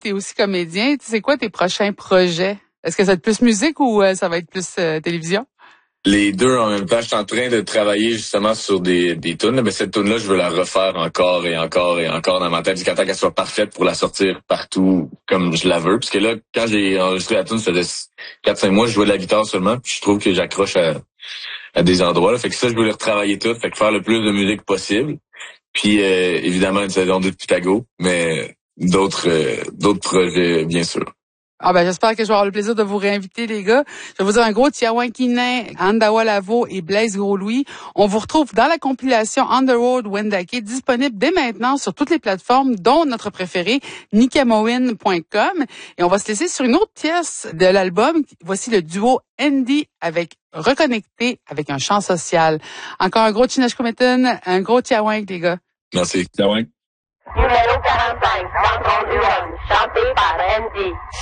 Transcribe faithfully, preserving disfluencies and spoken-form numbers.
t'es aussi comédien. C'est quoi tes prochains projets? Est-ce que ça va être plus musique ou euh, ça va être plus euh, télévision? Les deux en même temps. Je suis en train de travailler justement sur des des tunes, mais cette tune là je veux la refaire encore et encore et encore dans ma tête jusqu'à temps qu'elle soit parfaite pour la sortir partout comme je la veux. Parce que là, quand j'ai enregistré la tune, ça faisait quatre cinq mois, je jouais de la guitare seulement, puis je trouve que j'accroche à, à des endroits. Là. Fait que ça, je veux le retravailler tout, fait que faire le plus de musique possible. Puis euh, évidemment une saison deux de Pythago, mais d'autres euh, d'autres projets bien sûr. Ah ben j'espère que je vais avoir le plaisir de vous réinviter, les gars. Je vais vous dire un gros Tiawankinen, Andawa Lavo et Blaise Gros-Louis. On vous retrouve dans la compilation On the Road Wendake, disponible dès maintenant sur toutes les plateformes, dont notre préféré, nikamoin point com. Et on va se laisser sur une autre pièce de l'album. Voici le duo Andy avec Reconnecté avec un chant social. Encore un gros Chinashkumetan, un gros Tiawank, les gars. Merci. Tiawank. Numéro quarante-cinq, rencontre du Rhum, chanté par Andy.